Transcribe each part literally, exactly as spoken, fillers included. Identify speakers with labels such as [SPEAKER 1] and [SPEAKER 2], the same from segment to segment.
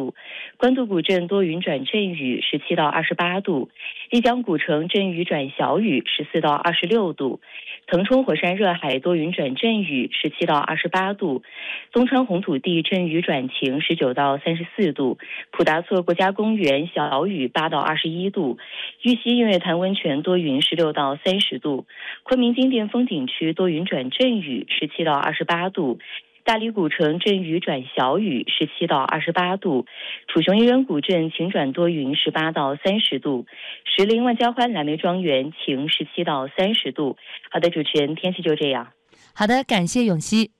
[SPEAKER 1] 度，官渡古镇多云转阵雨，十七到二十八度，丽江古城阵雨转小雨，十四到二十六度，腾冲火山热海多云转阵雨，十七到二十八度，宗川红土地阵雨转晴，十九到三十四度，普达措国家公园小雨八到二十一度，玉溪映月潭温泉多云十六到三十度，昆明金殿风景区多云转阵雨，十七到二十八度，大理古城阵雨转小雨，十七到二十八度，楚雄渔人古镇晴转多云，十八到三十度，石林万家欢蓝莓庄园晴，十七到三十度。好的，主持人，天气就这样。
[SPEAKER 2] 好的，感谢永熙。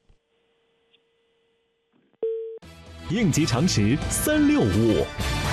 [SPEAKER 3] 应急常识三六五。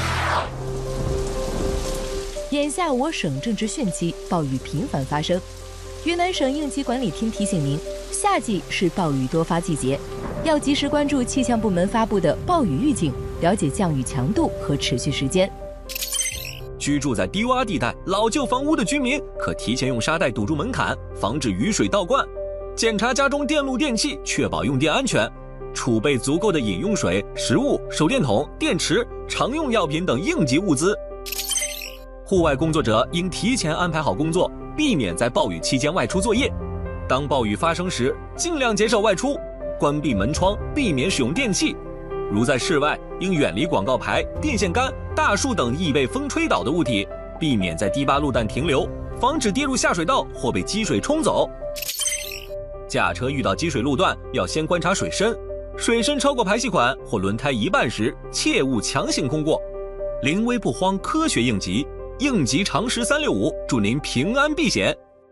[SPEAKER 2] 眼下我省正值汛期，暴雨频繁发生。云南省应急管理厅提醒您，夏季是暴雨多发季节，要及时关注气象部门发布的暴雨预警，了解降雨强度和持续时间。
[SPEAKER 4] 居住在低洼地带、老旧房屋的居民可提前用沙袋堵住门槛，防止雨水倒灌。检查家中电路电器，确保用电安全。储备足够的饮用水、食物、手电筒、电池、常用药品等应急物资。户外工作者应提前安排好工作，避免在暴雨期间外出作业。当暴雨发生时，尽量减少外出，关闭门窗，避免使用电器。如在室外，应远离广告牌、电线杆、大树等易被风吹倒的物体，避免在低洼路段停留，防止跌入下水道或被积水冲走。驾车遇到积水路段，要先观察水深，水深超过排气管或轮胎一半时，切勿强行通过。临危不慌，科学应急，应急常识三六五，祝您平安避险。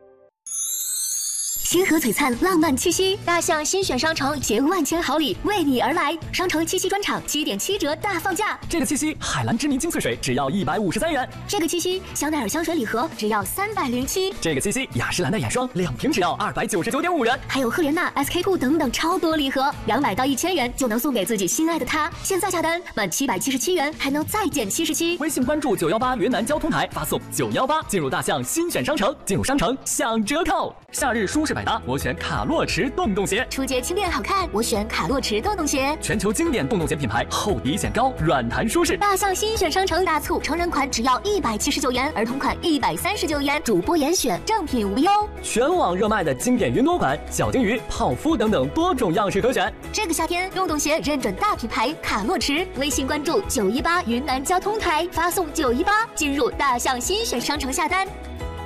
[SPEAKER 5] 星河璀璨，浪漫气息，大象新选商城携万千好礼为你而来。商城七夕专场七点七折大放价。
[SPEAKER 6] 这个七夕，海蓝之谜精粹水只要一百五十三元。
[SPEAKER 5] 这个七夕，香奈儿香水礼盒只要三百零七。
[SPEAKER 6] 这个七夕，雅诗兰黛眼霜两瓶只要二百九十九点五元。
[SPEAKER 5] 还有赫莲娜、S K two 等等超多礼盒，两百到一千元就能送给自己心爱的他。现在下单满七百七十七元还能再减七十七。
[SPEAKER 6] 微信关注九幺八云南交通台，发送九幺八进入大象新选商城，进入商城享折扣。夏日舒适百搭，我选卡洛驰洞洞鞋。
[SPEAKER 5] 初阶轻便好看，我选卡洛驰洞洞鞋。
[SPEAKER 6] 全球经典洞洞鞋品牌，厚底显高，软弹舒适。
[SPEAKER 5] 大象新选商城大促，成人款只要一百七十九元，儿童款一百三十九元，主播严选，正品无忧。
[SPEAKER 6] 全网热卖的经典云朵款、小金鱼、泡芙等等多种样式可选。
[SPEAKER 5] 这个夏天，洞洞鞋认准大品牌卡洛驰。微信关注九一八云南交通台，发送九一八进入大象新选商城下单。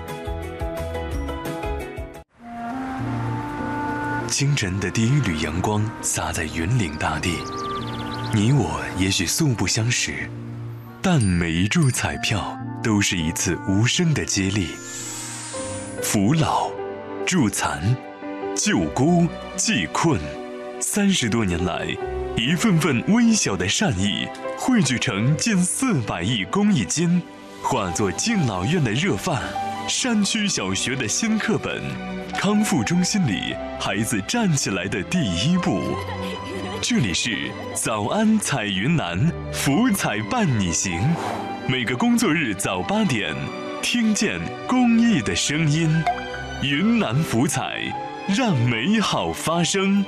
[SPEAKER 7] 清晨的第一缕阳光洒在云岭大地，你我也许素不相识，但每一注彩票都是一次无声的接力。扶老、助残、救孤、济困，三十多年来，一份份微小的善意汇聚成近四百亿公益金，化作敬老院的热饭，山区小学的新课本，康复中心里孩子站起来的第一步。这里是早安彩云南，福彩伴你行。每个工作日早八点，听见公益的声音。云南福彩，让美好发生。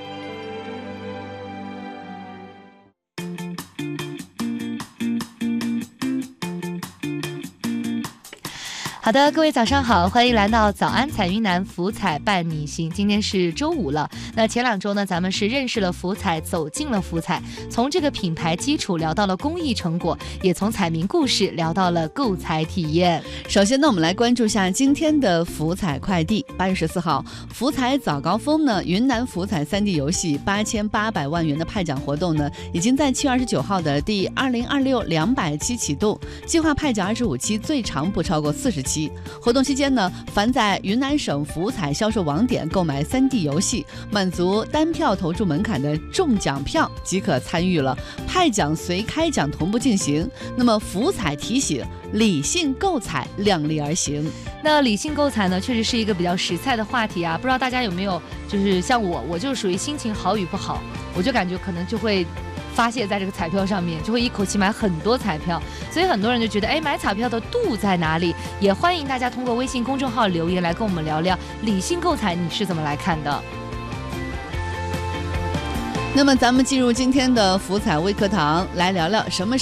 [SPEAKER 2] 好的，各位早上好，欢迎来到早安彩云南福彩伴你行。今天是周五了，那前两周呢，咱们是认识了福彩，走进了福彩，从这个品牌基础聊到了公益成果，也从彩民故事聊到了购彩体验。
[SPEAKER 8] 首先呢，我们来关注下今天的福彩快递。八月十四号，福彩早高峰呢，云南福彩 三 D 游戏八千八百万元的派奖活动呢，已经在七月二十九号的第二零二六两百期启动，计划派奖二十五期，最长不超过四十期。活动期间呢，凡在云南省福彩销售网点购买 三 D 游戏，满足单票投注门槛的中奖票即可参与了。派奖随开奖同步进行。那么福彩提醒，理性购彩，量力而行。
[SPEAKER 2] 那理性购彩呢，确实是一个比较实在的话题啊。不知道大家有没有，就是像我，我就是属于心情好与不好，我就感觉可能就会发泄在这个彩票上面，就会一口气买很多彩票，所以很多人就觉得，哎，买彩票的度在哪里？也欢迎大家通过微信公众号留言来跟我们聊聊理性购彩你是怎么来看的。
[SPEAKER 8] 那么咱们进入今天的福彩微课堂，来聊聊什么